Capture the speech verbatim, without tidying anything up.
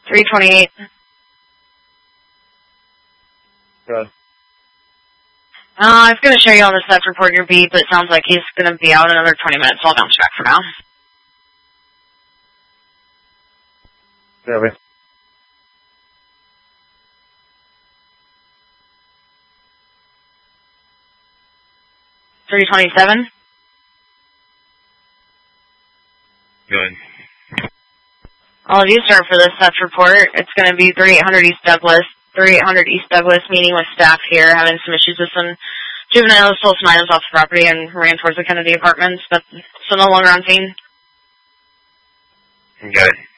three twenty-eight. Good. Uh, I was going to show you on the theft report your beat, but it sounds like he's going to be out in another twenty minutes, so I'll bounce back for now. Copy. three twenty-seven. Good. All of you start for this theft report. It's going to be thirty-eight hundred East Douglas. thirty-eight hundred East Douglas, meeting with staff here, having some issues with some juveniles, stole some items off the property and ran towards the Kennedy apartments, but still no longer on scene. Good.